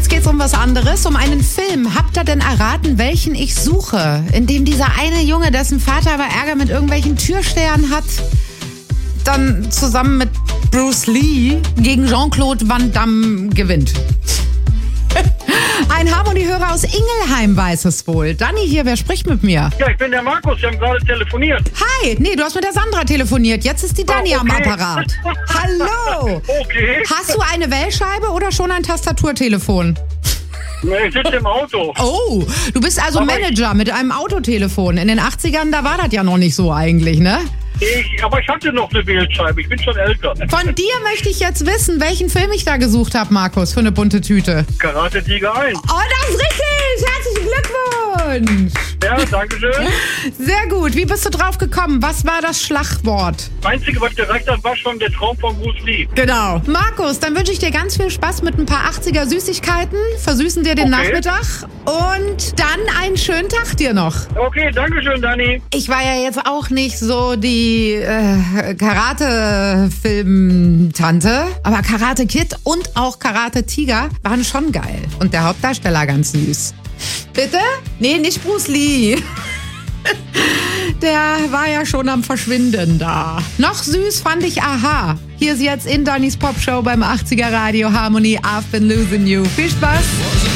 jetzt geht's um was anderes, um einen Film. Habt ihr denn erraten, welchen ich suche? In dem dieser eine Junge, dessen Vater aber Ärger mit irgendwelchen Türstehern hat, dann zusammen mit Bruce Lee gegen Jean-Claude Van Damme gewinnt. Ein Harmony-Hörer aus Ingelheim weiß es wohl. Danny hier, wer spricht mit mir? Ja, ich bin der Markus, wir haben gerade telefoniert. Hi, nee, du hast mit der Sandra telefoniert. Jetzt ist die Danny am Apparat. Hallo. Okay. Hast du eine Wählscheibe oder schon ein Tastaturtelefon? Nee, ich sitze im Auto. Oh, du bist also Aber Manager mit einem Autotelefon. In den 80ern, da war das ja noch nicht so eigentlich, ne? Aber ich hatte noch eine Wählscheibe, ich bin schon älter. Von dir möchte ich jetzt wissen, welchen Film ich da gesucht habe, Markus, für eine bunte Tüte. Karate Tiger 1. Oh, das ist richtig! Herzlichen Glückwunsch! Ja, danke schön. Sehr gut. Wie bist du drauf gekommen? Was war das Schlagwort? Das Einzige, was gereicht hat, war schon der Traum von Bruce Lee. Genau. Markus, dann wünsche ich dir ganz viel Spaß mit ein paar 80er Süßigkeiten. Versüßen dir den Nachmittag. Und dann einen schönen Tag dir noch. Okay, danke schön, Dani. Ich war ja jetzt auch nicht so die Karate-Film-Tante. Aber Karate Kid und auch Karate Tiger waren schon geil. Und der Hauptdarsteller ganz süß. Bitte? Nee, nicht Bruce Lee. Der war ja schon am Verschwinden da. Noch süß fand ich Aha. Hier ist jetzt in Dannys Popshow beim 80er Radio Harmony. I've been losing you. Viel Spaß.